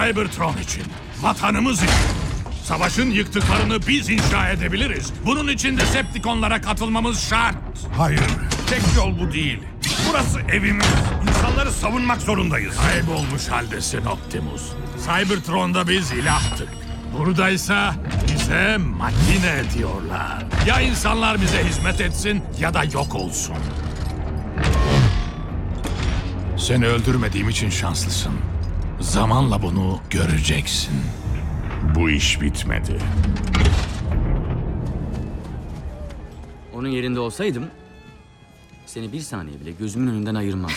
Cybertron için, vatanımız için. Savaşın yıktıklarını biz inşa edebiliriz. Bunun için Decepticonlara katılmamız şart. Hayır, tek yol bu değil. Burası evimiz. İnsanları savunmak zorundayız. Kaybolmuş haldesin Optimus. Cybertron'da biz ilahtık. Buradaysa bize makine diyorlar. Ya insanlar bize hizmet etsin ya da yok olsun. Seni öldürmediğim için şanslısın. Zamanla bunu göreceksin. Bu iş bitmedi. Onun yerinde olsaydım seni bir saniye bile gözümün önünden ayırmazdım.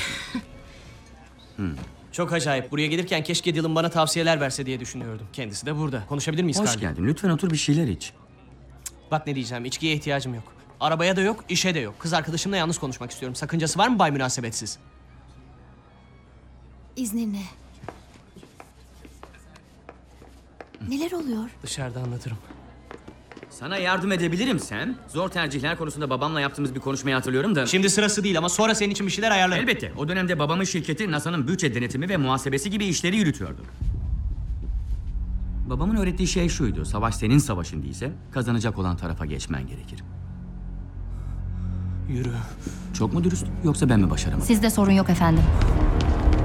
Çok acayip. Buraya gelirken keşke Dylan bana tavsiyeler verse diye düşünüyordum. Kendisi de burada. Konuşabilir miyiz Hoş kardeşim? geldin. Lütfen otur bir şeyler iç. Bak ne diyeceğim. İçkiye ihtiyacım yok. Arabaya da yok, işe de yok. Kız arkadaşımla yalnız konuşmak istiyorum. Sakıncası var mı Bay Münasebetsiz? İzninle. Neler oluyor? Dışarıda anlatırım. Sana yardım edebilirim Sam. Zor tercihler konusunda babamla yaptığımız bir konuşmayı hatırlıyorum da... Şimdi sırası değil ama sonra senin için bir şeyler ayarlarım. Elbette. O dönemde babamın şirketi NASA'nın bütçe denetimi ve muhasebesi gibi işleri yürütüyordu. Babamın öğrettiği şey şuydu. Savaş senin savaşın değilse kazanacak olan tarafa geçmen gerekir. Yürü. Çok mu dürüst yoksa ben mi başaramadım? Sizde sorun yok efendim.